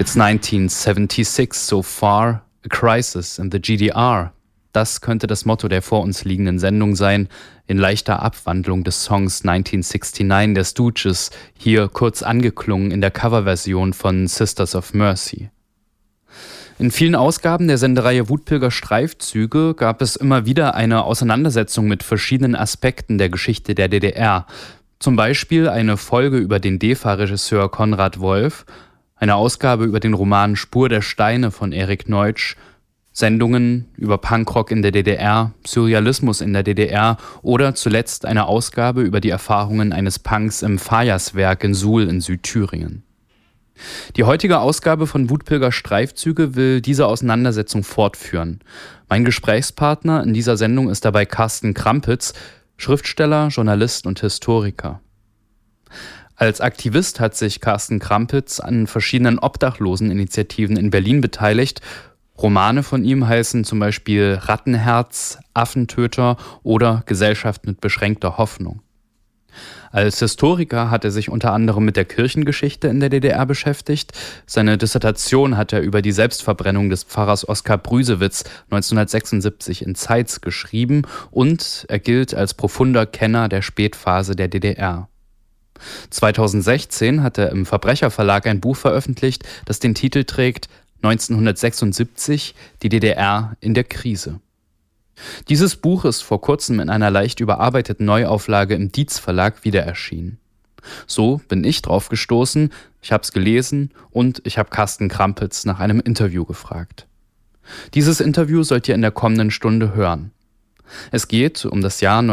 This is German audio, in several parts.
It's 1976 so far, a crisis in the GDR. Das könnte das Motto der vor uns liegenden Sendung sein, in leichter Abwandlung des Songs 1969 der Stooges, hier kurz angeklungen in der Coverversion von Sisters of Mercy. In vielen Ausgaben der Sendereihe Wutpilger Streifzüge gab es immer wieder eine Auseinandersetzung mit verschiedenen Aspekten der Geschichte der DDR. Zum Beispiel eine Folge über den DEFA-Regisseur Konrad Wolf, eine Ausgabe über den Roman Spur der Steine von Erik Neutsch, Sendungen über Punkrock in der DDR, Surrealismus in der DDR oder zuletzt eine Ausgabe über die Erfahrungen eines Punks im Fajaswerk in Suhl in Südthüringen. Die heutige Ausgabe von Wutpilger Streifzüge will diese Auseinandersetzung fortführen. Mein Gesprächspartner in dieser Sendung ist dabei Carsten Krampitz, Schriftsteller, Journalist und Historiker. Als Aktivist hat sich Carsten Krampitz an verschiedenen Obdachloseninitiativen in Berlin beteiligt. Romane von ihm heißen zum Beispiel Rattenherz, Affentöter oder Gesellschaft mit beschränkter Hoffnung. Als Historiker hat er sich unter anderem mit der Kirchengeschichte in der DDR beschäftigt. Seine Dissertation hat er über die Selbstverbrennung des Pfarrers Oskar Brüsewitz 1976 in Zeitz geschrieben und er gilt als profunder Kenner der Spätphase der DDR. 2016 hat er im Verbrecherverlag ein Buch veröffentlicht, das den Titel trägt 1976, die DDR in der Krise. Dieses Buch ist vor kurzem in einer leicht überarbeiteten Neuauflage im Dietz Verlag wieder erschienen. So bin ich drauf gestoßen, ich habe es gelesen und ich habe Carsten Krampitz nach einem Interview gefragt. Dieses Interview sollt ihr in der kommenden Stunde hören. Es geht um das Jahr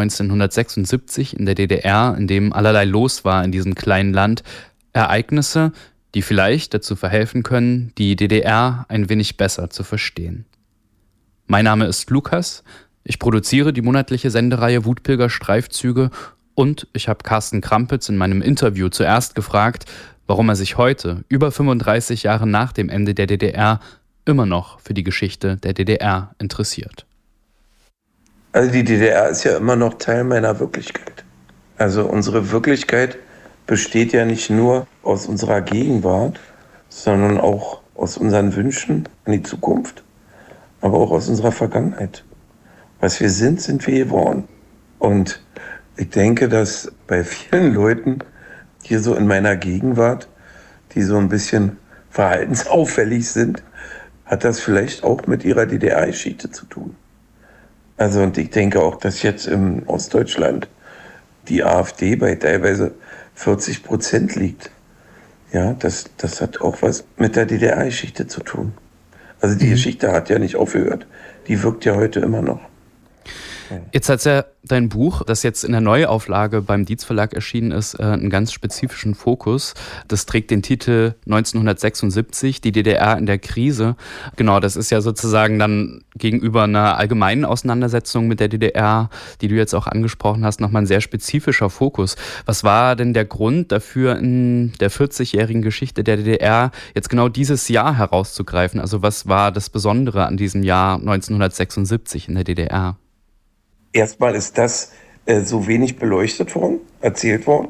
1976 in der DDR, in dem allerlei los war in diesem kleinen Land, Ereignisse, die vielleicht dazu verhelfen können, die DDR ein wenig besser zu verstehen. Mein Name ist Lukas, ich produziere die monatliche Sendereihe Wutpilger Streifzüge und ich habe Carsten Krampitz in meinem Interview zuerst gefragt, warum er sich heute, über 35 Jahre nach dem Ende der DDR, immer noch für die Geschichte der DDR interessiert. Also die DDR ist ja immer noch Teil meiner Wirklichkeit. Also unsere Wirklichkeit besteht ja nicht nur aus unserer Gegenwart, sondern auch aus unseren Wünschen an die Zukunft, aber auch aus unserer Vergangenheit. Was wir sind, sind wir geworden. Und ich denke, dass bei vielen Leuten hier so in meiner Gegenwart, die so ein bisschen verhaltensauffällig sind, hat das vielleicht auch mit ihrer DDR-Geschichte zu tun. Also und ich denke auch, dass jetzt in Ostdeutschland die AfD bei teilweise 40% liegt. Ja, das hat auch was mit der DDR-Geschichte zu tun. Also die Geschichte hat ja nicht aufgehört. Die wirkt ja heute immer noch. Jetzt hat ja dein Buch, das jetzt in der Neuauflage beim Dietz Verlag erschienen ist, einen ganz spezifischen Fokus. Das trägt den Titel 1976, die DDR in der Krise. Genau, das ist ja sozusagen dann gegenüber einer allgemeinen Auseinandersetzung mit der DDR, die du jetzt auch angesprochen hast, nochmal ein sehr spezifischer Fokus. Was war denn der Grund dafür, in der 40-jährigen Geschichte der DDR jetzt genau dieses Jahr herauszugreifen? Also was war das Besondere an diesem Jahr 1976 in der DDR? Erstmal ist das so wenig beleuchtet worden, erzählt worden.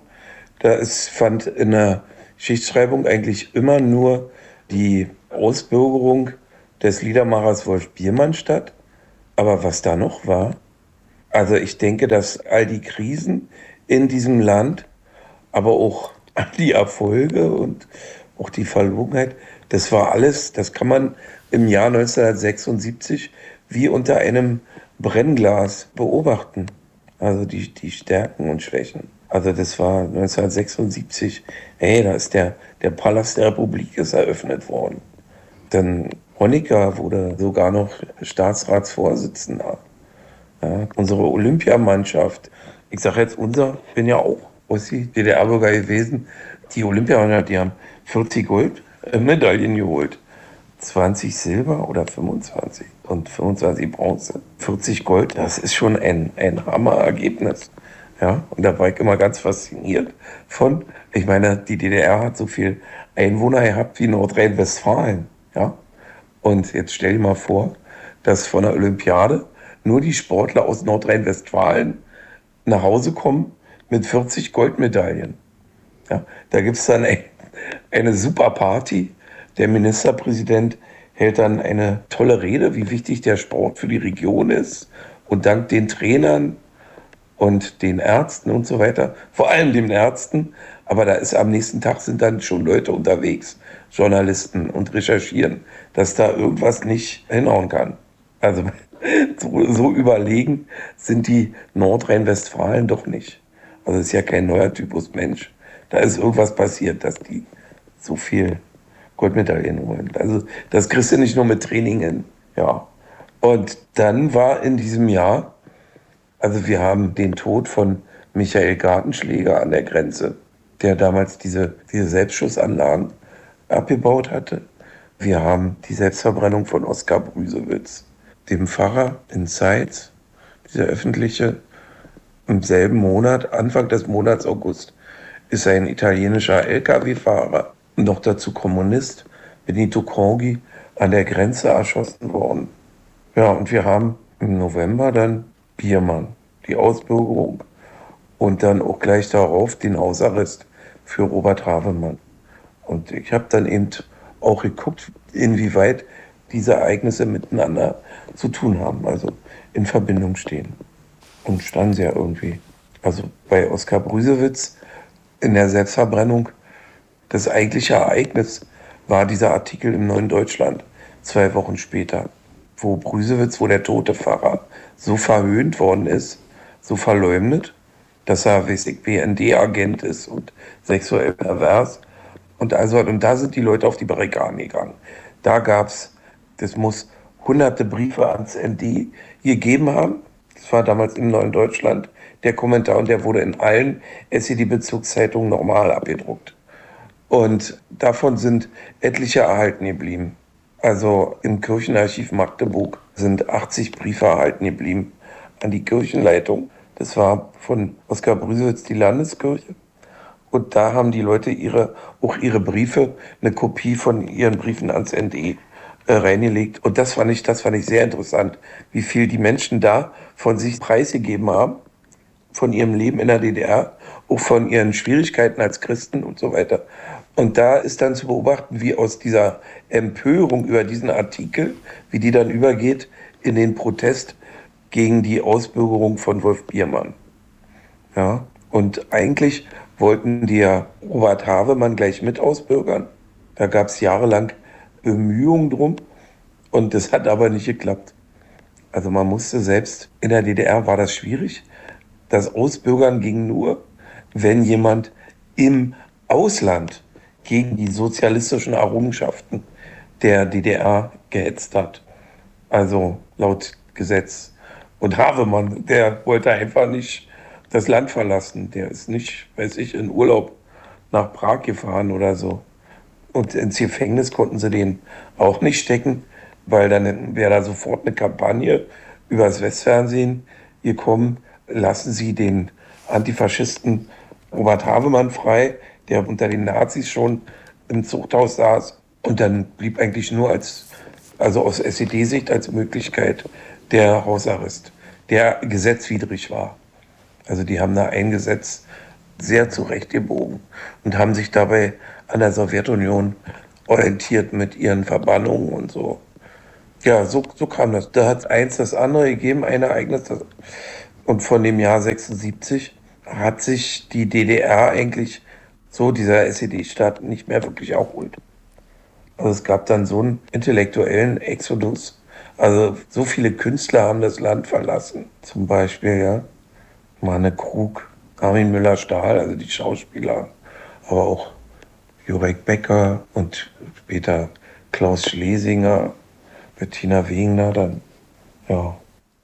Fand in der Geschichtsschreibung eigentlich immer nur die Ausbürgerung des Liedermachers Wolf Biermann statt. Aber was da noch war, also ich denke, dass all die Krisen in diesem Land, aber auch die Erfolge und auch die Verlogenheit, das war alles, das kann man im Jahr 1976 wie unter einem Brennglas beobachten, also die Stärken und Schwächen. Also das war 1976, da ist der Palast der Republik ist eröffnet worden. Dann Honecker wurde sogar noch Staatsratsvorsitzender. Ja, unsere Olympiamannschaft, ich sage jetzt bin ja auch Ossi, DDR-Bürger gewesen, die Olympiamannschaft, die haben 40 Goldmedaillen geholt. 20 Silber oder 25 und 25 Bronze, 40 Gold, das ist schon ein Hammerergebnis. Ja, und da war ich immer ganz fasziniert von, ich meine, die DDR hat so viel Einwohner gehabt wie Nordrhein-Westfalen. Ja? Und jetzt stell dir mal vor, dass von der Olympiade nur die Sportler aus Nordrhein-Westfalen nach Hause kommen mit 40 Goldmedaillen. Ja? Da gibt es dann eine super Party. Der Ministerpräsident hält dann eine tolle Rede, wie wichtig der Sport für die Region ist und dankt den Trainern und den Ärzten und so weiter, vor allem den Ärzten, aber da ist am nächsten Tag sind dann schon Leute unterwegs, Journalisten und recherchieren, dass da irgendwas nicht hinhauen kann. Also so überlegen sind die Nordrhein-Westfalen doch nicht. Also es ist ja kein neuer Typus Mensch. Da ist irgendwas passiert, dass die so viel Goldmedaillen holen. Also das kriegst du nicht nur mit Training hin. Ja. Und dann war in diesem Jahr, also wir haben den Tod von Michael Gartenschläger an der Grenze, der damals diese Selbstschussanlagen abgebaut hatte. Wir haben die Selbstverbrennung von Oskar Brüsewitz, dem Pfarrer in Zeitz, dieser öffentliche. Im selben Monat, Anfang des Monats August, ist ein italienischer Lkw-Fahrer, noch dazu Kommunist, Benito Crogi, an der Grenze erschossen worden. Ja, und wir haben im November dann Biermann, die Ausbürgerung und dann auch gleich darauf den Hausarrest für Robert Havemann. Und ich habe dann eben auch geguckt, inwieweit diese Ereignisse miteinander zu tun haben, also in Verbindung stehen. Und standen sie ja irgendwie. Also bei Oskar Brüsewitz in der Selbstverbrennung, das eigentliche Ereignis war dieser Artikel im Neuen Deutschland 2 Wochen später, wo Brüsewitz, wo der tote Pfarrer so verhöhnt worden ist, so verleumdet, dass er, weiß ich, BND-Agent ist und sexuell pervers. Und da sind die Leute auf die Barrikaden gegangen. Da gab's, das muss hunderte Briefe ans ND gegeben haben. Das war damals im Neuen Deutschland der Kommentar und der wurde in allen SED-Bezugszeitungen normal abgedruckt. Und davon sind etliche erhalten geblieben. Also im Kirchenarchiv Magdeburg sind 80 Briefe erhalten geblieben an die Kirchenleitung. Das war von Oskar Brüsewitz die Landeskirche. Und da haben die Leute auch ihre Briefe, eine Kopie von ihren Briefen ans ND reingelegt. Und das fand ich sehr interessant, wie viel die Menschen da von sich preisgegeben haben, von ihrem Leben in der DDR, auch von ihren Schwierigkeiten als Christen und so weiter. Und da ist dann zu beobachten, wie aus dieser Empörung über diesen Artikel, wie die dann übergeht in den Protest gegen die Ausbürgerung von Wolf Biermann. Ja, und eigentlich wollten die ja Robert Havemann gleich mit ausbürgern. Da gab es jahrelang Bemühungen drum und das hat aber nicht geklappt. Also man musste selbst, in der DDR war das schwierig. Das Ausbürgern ging nur, wenn jemand im Ausland gegen die sozialistischen Errungenschaften der DDR gehetzt hat. Also laut Gesetz. Und Havemann, der wollte einfach nicht das Land verlassen. Der ist nicht, weiß ich, in Urlaub nach Prag gefahren oder so. Und ins Gefängnis konnten sie den auch nicht stecken, weil dann wäre da sofort eine Kampagne übers Westfernsehen gekommen. Lassen Sie den Antifaschisten Robert Havemann frei, der unter den Nazis schon im Zuchthaus saß. Und dann blieb eigentlich nur aus SED-Sicht als Möglichkeit der Hausarrest, der gesetzwidrig war. Also die haben da ein Gesetz sehr zurechtgebogen und haben sich dabei an der Sowjetunion orientiert mit ihren Verbannungen und so. Ja, so kam das. Da hat eins das andere gegeben, ein Ereignis. Und von dem Jahr 76 hat sich die DDR eigentlich so, dieser SED-Staat, nicht mehr wirklich erholt. Also es gab dann so einen intellektuellen Exodus. Also so viele Künstler haben das Land verlassen. Zum Beispiel, ja, Manne Krug, Armin Müller-Stahl, also die Schauspieler, aber auch Jurek Becker und später Klaus Schlesinger, Bettina Wegner dann, ja.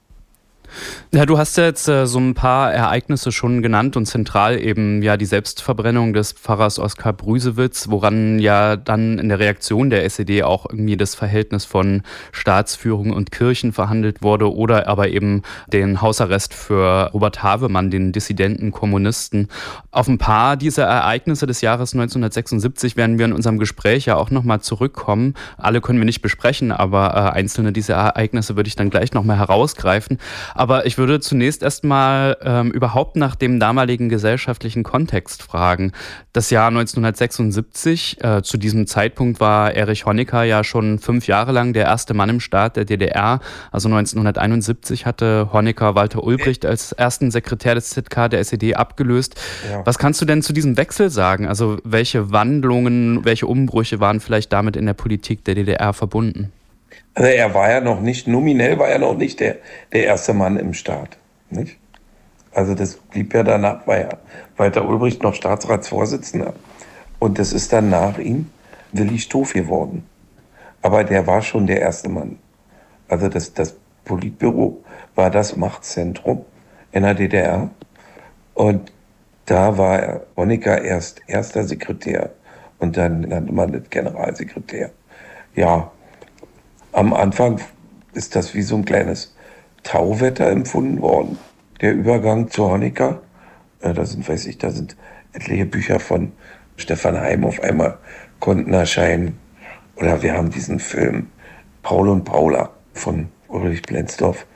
Ja, du hast ja jetzt so ein paar Ereignisse schon genannt und zentral eben ja die Selbstverbrennung des Pfarrers Oskar Brüsewitz, woran ja dann in der Reaktion der SED auch irgendwie das Verhältnis von Staatsführung und Kirchen verhandelt wurde oder aber eben den Hausarrest für Robert Havemann, den dissidenten Kommunisten. Auf ein paar dieser Ereignisse des Jahres 1976 werden wir in unserem Gespräch ja auch nochmal zurückkommen. Alle können wir nicht besprechen, aber einzelne dieser Ereignisse würde ich dann gleich nochmal herausgreifen. Aber Aber ich würde zunächst erstmal überhaupt nach dem damaligen gesellschaftlichen Kontext fragen. Das Jahr 1976, zu diesem Zeitpunkt war Erich Honecker ja schon 5 Jahre lang der erste Mann im Staat der DDR. Also 1971 hatte Honecker Walter Ulbricht als ersten Sekretär des ZK der SED abgelöst. Ja. Was kannst du denn zu diesem Wechsel sagen? Also welche Wandlungen, welche Umbrüche waren vielleicht damit in der Politik der DDR verbunden? Also er war ja noch nicht, nominell war er noch nicht der erste Mann im Staat, nicht? Also das blieb ja danach, war ja Walter Ulbricht noch Staatsratsvorsitzender. Und das ist dann nach ihm Willi Stoph geworden. Aber der war schon der erste Mann. Also das Politbüro war das Machtzentrum in der DDR. Und da war Honecker erst erster Sekretär und dann nannte man das Generalsekretär. Ja, am Anfang ist das wie so ein kleines Tauwetter empfunden worden, der Übergang zu Honecker. Da sind etliche Bücher von Stefan Heym auf einmal konnten erscheinen. Oder wir haben diesen Film Paul und Paula von Ulrich Blenzdorf.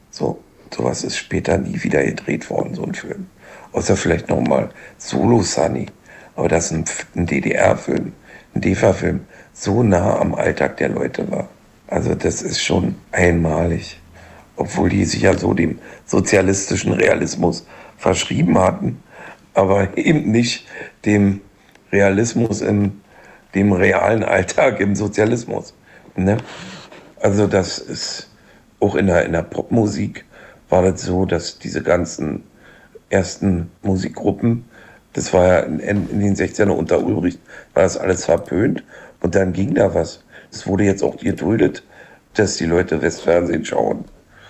Sowas ist später nie wieder gedreht worden, so ein Film. Außer vielleicht nochmal Solo Sunny. Aber das ist ein DDR-Film, ein DEFA-Film, so nah am Alltag der Leute war. Also das ist schon einmalig. Obwohl die sich ja so dem sozialistischen Realismus verschrieben hatten, aber eben nicht dem Realismus in dem realen Alltag im Sozialismus. Ne? Also das ist auch in der Popmusik war das so, dass diese ganzen ersten Musikgruppen, das war ja in den 60ern unter Ulbricht, war das alles verpönt und dann ging da was. Es wurde jetzt auch geduldet, dass die Leute Westfernsehen schauen.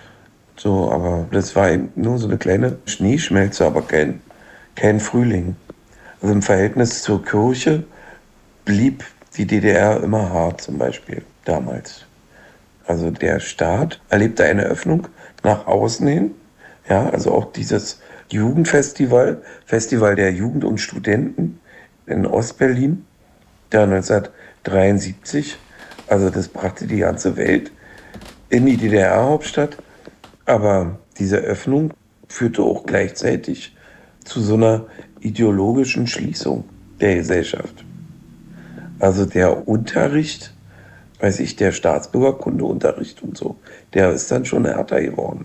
So, aber das war eben nur so eine kleine Schneeschmelze, aber kein Frühling. Also im Verhältnis zur Kirche blieb die DDR immer hart, zum Beispiel damals. Also der Staat erlebte eine Öffnung nach außen hin. Ja, also auch dieses Jugendfestival, Festival der Jugend und Studenten in Ostberlin, da 1973. Also das brachte die ganze Welt in die DDR-Hauptstadt. Aber diese Öffnung führte auch gleichzeitig zu so einer ideologischen Schließung der Gesellschaft. Also der Unterricht, der Staatsbürgerkundeunterricht und so, der ist dann schon härter geworden.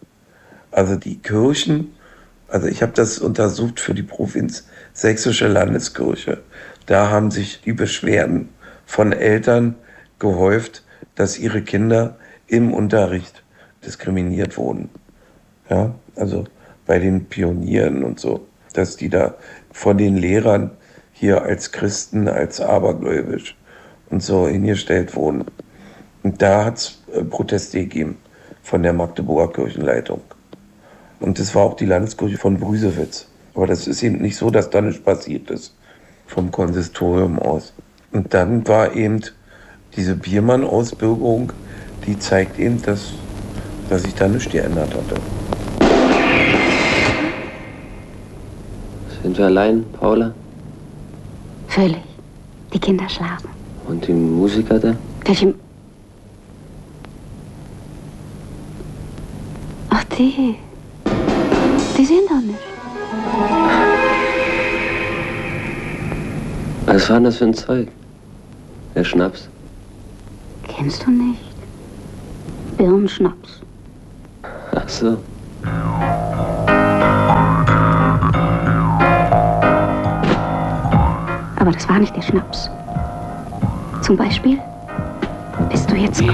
Also die Kirchen, also ich habe das untersucht für die Provinz Sächsische Landeskirche. Da haben sich die Beschwerden von Eltern gehäuft, dass ihre Kinder im Unterricht diskriminiert wurden. Ja, also bei den Pionieren und so, dass die da von den Lehrern hier als Christen, als abergläubisch und so hingestellt wurden. Und da hat es Proteste gegeben von der Magdeburger Kirchenleitung. Und das war auch die Landeskirche von Brüsewitz. Aber das ist eben nicht so, dass da nichts passiert ist vom Konsistorium aus. Und dann war eben diese Biermann-Ausbürgerung, die zeigt eben, dass sich da nichts geändert hatte. Sind wir allein, Paula? Völlig. Die Kinder schlafen. Und die Musiker da? Welche? Ach, die sind doch nicht. Was war denn das für ein Zeug? Der Schnaps? Kennst du nicht? Birnenschnaps. Ach so. Aber das war nicht der Schnaps. Zum Beispiel, bist du jetzt